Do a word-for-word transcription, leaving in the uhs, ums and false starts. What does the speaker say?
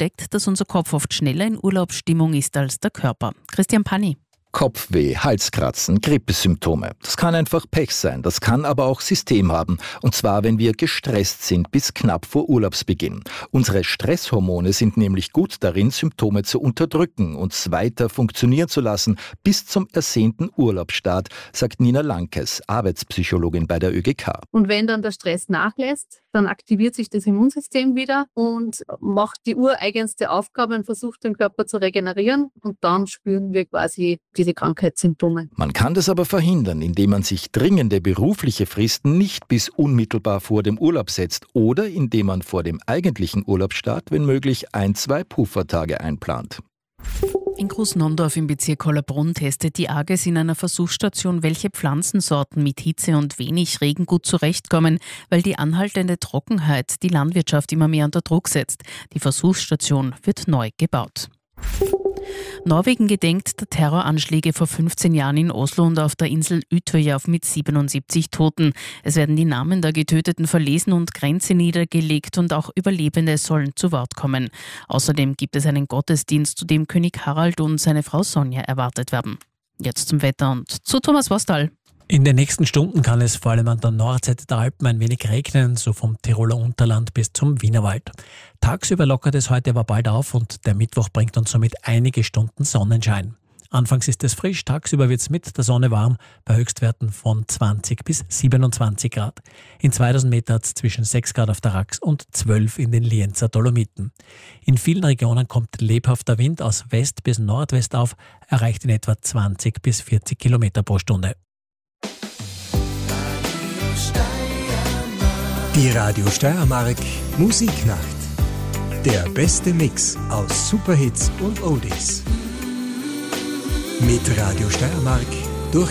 steckt, dass unser Kopf oft schneller in Urlaubsstimmung ist als der Körper. Christian Panni. Kopfweh, Halskratzen, Grippesymptome. Das kann einfach Pech sein, das kann aber auch System haben. Und zwar, wenn wir gestresst sind bis knapp vor Urlaubsbeginn. Unsere Stresshormone sind nämlich gut darin, Symptome zu unterdrücken und weiter funktionieren zu lassen bis zum ersehnten Urlaubsstart, sagt Nina Lankes, Arbeitspsychologin bei der Ö G K. Und wenn dann der Stress nachlässt, dann aktiviert sich das Immunsystem wieder und macht die ureigenste Aufgabe und versucht, den Körper zu regenerieren. Und dann spüren wir quasi diese Krankheitssymptome. Man kann das aber verhindern, indem man sich dringende berufliche Fristen nicht bis unmittelbar vor dem Urlaub setzt oder indem man vor dem eigentlichen Urlaubsstart, wenn möglich, ein, zwei Puffertage einplant. In Großnondorf im Bezirk Hollabrunn testet die A G E S in einer Versuchsstation, welche Pflanzensorten mit Hitze und wenig Regen gut zurechtkommen, weil die anhaltende Trockenheit die Landwirtschaft immer mehr unter Druck setzt. Die Versuchsstation wird neu gebaut. Norwegen gedenkt der Terroranschläge vor fünfzehn Jahren in Oslo und auf der Insel Utøya mit siebenundsiebzig Toten. Es werden die Namen der Getöteten verlesen und Grenze niedergelegt und auch Überlebende sollen zu Wort kommen. Außerdem gibt es einen Gottesdienst, zu dem König Harald und seine Frau Sonja erwartet werden. Jetzt zum Wetter und zu Thomas Vostal. In den nächsten Stunden kann es vor allem an der Nordseite der Alpen ein wenig regnen, so vom Tiroler Unterland bis zum Wienerwald. Tagsüber lockert es heute aber bald auf und der Mittwoch bringt uns somit einige Stunden Sonnenschein. Anfangs ist es frisch, tagsüber wird es mit der Sonne warm, bei Höchstwerten von zwanzig bis siebenundzwanzig Grad. In zweitausend Meter hat es zwischen sechs Grad auf der Rax und zwölf in den Lienzer Dolomiten. In vielen Regionen kommt lebhafter Wind aus West bis Nordwest auf, erreicht in etwa zwanzig bis vierzig Kilometer pro Stunde. Die Radio Steiermark Musiknacht. Der beste Mix aus Superhits und Oldies. Mit Radio Steiermark